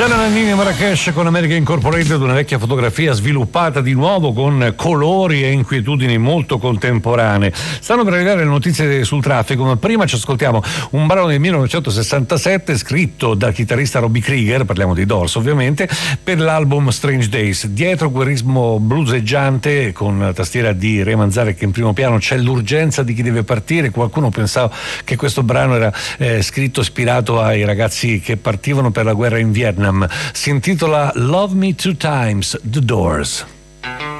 Gianna Nannini e Marrakesh con America Incorporated, una vecchia fotografia sviluppata di nuovo con colori e inquietudini molto contemporanee. Stanno per arrivare le notizie sul traffico, ma prima ci ascoltiamo un brano del 1967 scritto dal chitarrista Robbie Krieger, parliamo di Doors ovviamente, per l'album Strange Days. Dietro quel ritmo blueseggiante con la tastiera di Ray Manzarek in primo piano c'è l'urgenza di chi deve partire. Qualcuno pensava che questo brano era scritto ispirato ai ragazzi che partivano per la guerra in Vietnam. Si intitola Love Me Two Times, The Doors.